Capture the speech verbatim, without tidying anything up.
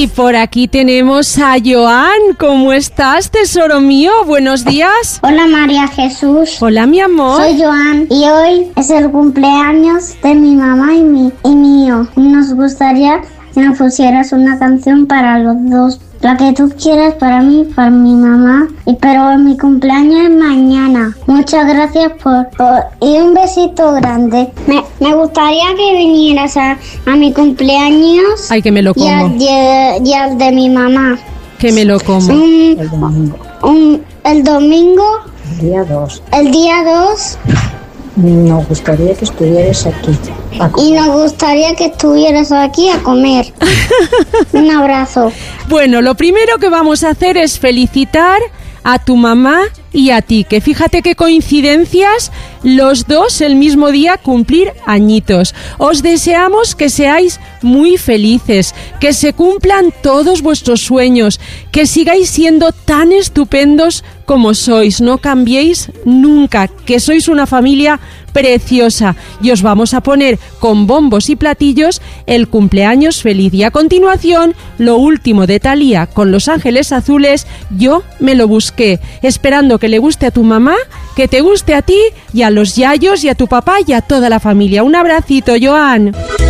Y por aquí tenemos a Joan. ¿Cómo estás, tesoro mío? Buenos días. Hola, María Jesús. Hola, mi amor. Soy Joan y hoy es el cumpleaños de mi mamá y, mi, y mío. Nos gustaría que nos pusieras una canción para los dos. La que tú quieras para mí, para mi mamá. Y pero mi cumpleaños es mañana. Muchas gracias por... por y un besito grande. Me, me gustaría que vinieras a, a mi cumpleaños. Ay, que me lo como. Y al de, y al de mi mamá. Que me lo como. Un, El domingo. un, el domingo. El día dos. El día dos. Nos gustaría que estuvieras aquí. Y nos gustaría que estuvieras aquí a comer. Un abrazo. Bueno, lo primero que vamos a hacer es felicitar a tu mamá y a ti, que fíjate qué coincidencias, los dos el mismo día cumplir añitos. Os deseamos que seáis muy felices, que se cumplan todos vuestros sueños, que sigáis siendo tan estupendos como sois, no cambiéis nunca, que sois una familia preciosa, y os vamos a poner con bombos y platillos el cumpleaños feliz. Y a continuación, lo último de Thalía con Los Ángeles Azules, Yo me lo busqué, esperando que le guste a tu mamá, que te guste a ti y a los yayos y a tu papá y a toda la familia. Un abracito, Joan.